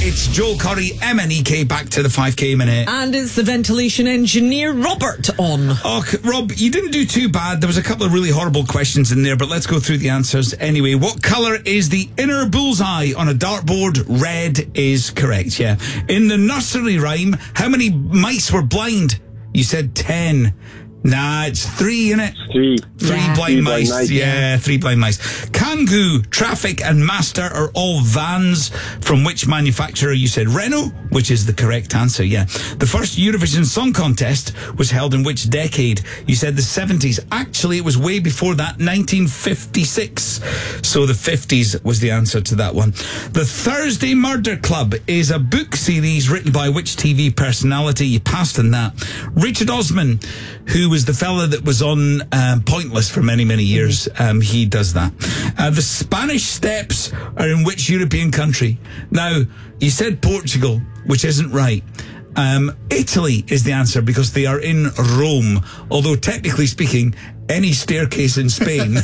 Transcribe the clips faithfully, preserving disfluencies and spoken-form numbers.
It's Joel Curry, M N E K, back to the five K minute. And it's the ventilation engineer, Robert, on. Oh, Rob, you didn't do too bad. There was a couple of really horrible questions in there, but let's go through the answers anyway. What colour is the inner bullseye on a dartboard? Red is correct, yeah. In the nursery rhyme, how many mice were blind? You said ten. Nah, it's three, innit? Three. Three Yeah. blind Three mice. blind mice, yeah, yeah. three blind mice. Kangoo, Traffic and Master are all vans. From which manufacturer? You said Renault, which is the correct answer, yeah. The first Eurovision Song Contest was held in which decade? You said the seventies. Actually, it was way before that, nineteen fifty-six. So the fifties was the answer to that one. The Thursday Murder Club is a book series written by which T V personality? You passed on that. Richard Osman, who was the fella that was on um, Pointless for many, many years. Um, he does that. Uh, the Spanish Steps are in which European country? Now, you said Portugal, which isn't right. Um, Italy is the answer because they are in Rome. Although, technically speaking, any staircase in Spain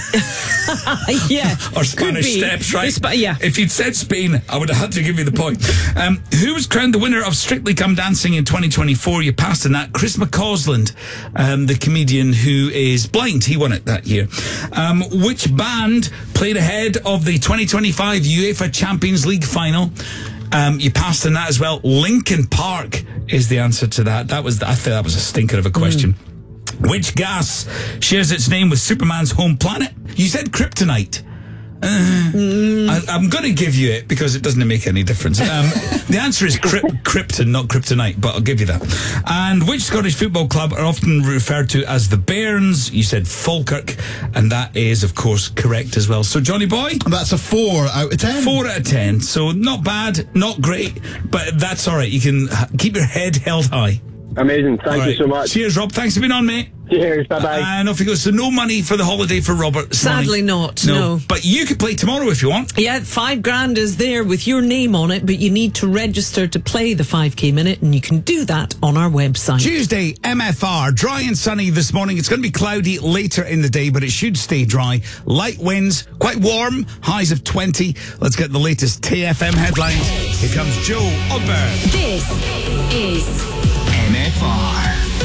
Yeah. or Spanish Steps, right? Sp- yeah. If you'd said Spain, I would have had to give you the point. Um, who was crowned the winner of Strictly Come Dancing in twenty twenty-four? You passed on that. Chris McCausland, um, the comedian who is blind. He won it that year. Um, which band played ahead of the twenty twenty-five UEFA Champions League final? Um, you passed on that as well. Linkin Park is the answer to that. That was, I think that was a stinker of a question. Mm. Which gas shares its name with Superman's home planet? You said kryptonite. Uh, mm. I, I'm going to give you it because it doesn't make any difference. Um, the answer is crypt, krypton, not kryptonite, but I'll give you that. And which Scottish football club are often referred to as the Bairns? You said Falkirk, and that is, of course, correct as well. So, Johnny boy? That's a four out of ten. Four out of ten. So, not bad, not great, but that's all right. You can keep your head held high. Amazing. Thank All you right. so much. Cheers, Rob. Thanks for being on, mate. Cheers. Bye-bye. And off he goes. So no money for the holiday for Robert this Sadly morning. not, no. But you could play tomorrow if you want. Yeah, five grand is there with your name on it, but you need to register to play the five K minute, and you can do that on our website. Tuesday, M F R. Dry and sunny this morning. It's going to be cloudy later in the day, but it should stay dry. Light winds, quite warm, highs of twenty. Let's get the latest T F M headlines. Here comes Joe Ogburn. This is M F R.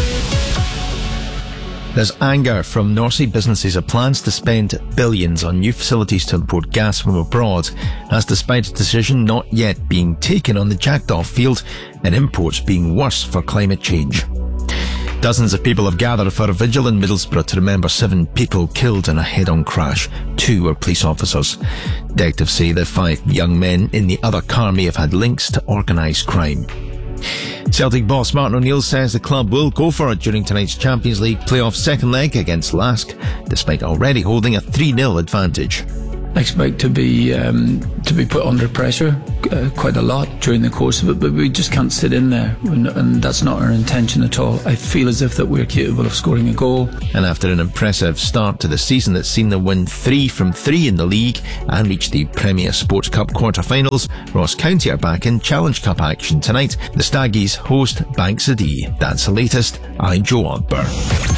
There's anger from North Sea businesses at plans to spend billions on new facilities to import gas from abroad, as despite a decision not yet being taken on the Jackdaw field and imports being worse for climate change. Dozens of people have gathered for a vigil in Middlesbrough to remember seven people killed in a head-on crash. Two were police officers. Detectives say that five young men in the other car may have had links to organised crime. Celtic boss Martin O'Neill says the club will go for it during tonight's Champions League playoff second leg against Lask, despite already holding a three nil advantage. I expect to be um, to be put under pressure uh, quite a lot during the course of it, but we just can't sit in there, and, and that's not our intention at all. I feel as if that we're capable of scoring a goal. And after an impressive start to the season that's seen them win three from three in the league and reach the Premier Sports Cup quarter-finals, Ross County are back in Challenge Cup action tonight. The Staggies host Bankside. That's the latest. I'm Joe Ogburn.